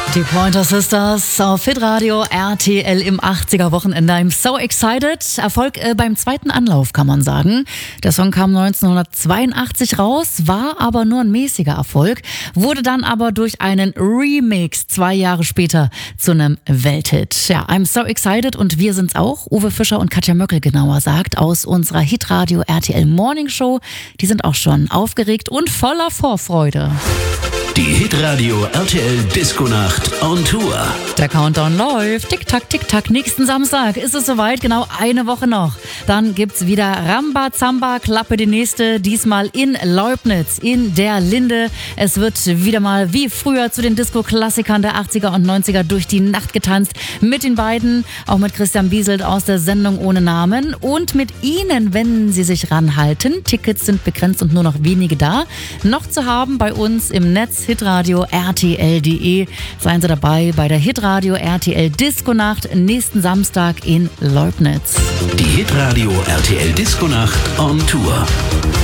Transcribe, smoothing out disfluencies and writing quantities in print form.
Die Pointer Sisters auf Hitradio RTL im 80er-Wochenende. I'm so excited. Erfolg beim zweiten Anlauf, kann man sagen. Der Song kam 1982 raus, war aber nur ein mäßiger Erfolg, wurde dann aber durch einen Remix 2 Jahre später zu einem Welthit. Ja, I'm so excited und wir sind's auch. Uwe Fischer und Katja Möckel genauer sagt, aus unserer Hitradio RTL Morning Show. Die sind auch schon aufgeregt und voller Vorfreude. Die Hitradio RTL Disco-Nacht on Tour. Der Countdown läuft. Tick-Tack, Tick-Tack. Nächsten Samstag ist es soweit. Genau eine Woche noch. Dann gibt's wieder Rambazamba, Klappe die nächste. Diesmal in Leubnitz, in der Linde. Es wird wieder mal wie früher zu den Disco-Klassikern der 80er und 90er durch die Nacht getanzt. Mit den beiden, auch mit Christian Bieselt aus der Sendung Ohne Namen. Und mit Ihnen, wenn Sie sich ranhalten. Tickets sind begrenzt und nur noch wenige da. Noch zu haben bei uns im Netz. Hitradio RTL.de. Seien Sie dabei bei der Hitradio RTL Disco-Nacht nächsten Samstag in Leubnitz. Die Hitradio RTL Disco-Nacht on Tour.